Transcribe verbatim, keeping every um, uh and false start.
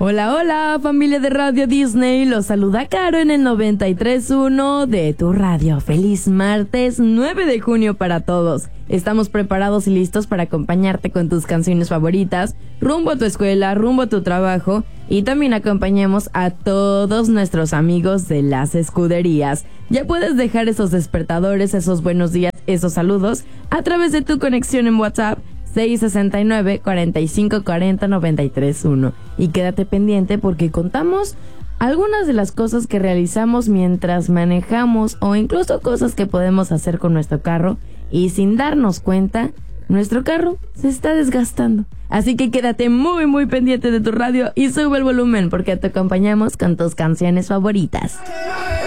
Hola, hola, familia de Radio Disney, los saluda Caro en el noventa y tres punto uno de tu radio. Feliz martes nueve de junio para todos. Estamos preparados y listos para acompañarte con tus canciones favoritas, rumbo a tu escuela, rumbo a tu trabajo, y también acompañemos a todos nuestros amigos de las escuderías. Ya puedes dejar esos despertadores, esos buenos días, esos saludos a través de tu conexión en WhatsApp seis sesenta y nueve, cuarenta y cinco cuarenta, noventa y tres uno. Y quédate pendiente porque contamos algunas de las cosas que realizamos mientras manejamos o incluso cosas que podemos hacer con nuestro carro y sin darnos cuenta, nuestro carro se está desgastando. Así que quédate muy muy pendiente de tu radio y sube el volumen porque te acompañamos con tus canciones favoritas.